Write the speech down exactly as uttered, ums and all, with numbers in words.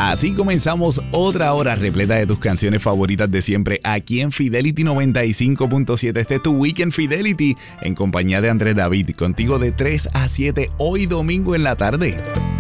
Así comenzamos otra hora repleta de tus canciones favoritas de siempre aquí en Fidelity noventa y cinco punto siete. Este es tu Weekend Fidelity en compañía de Andrés David, contigo de tres a siete hoy domingo en la tarde.